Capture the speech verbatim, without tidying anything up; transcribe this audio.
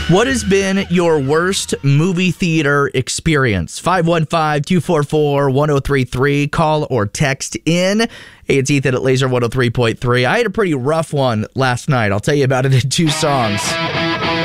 What has been your worst movie theater experience? five one five, two four four, one oh three three. Call or text in. Hey, it's Ethan at Laser one oh three point three. I had a pretty rough one last night. I'll tell you about it in two songs.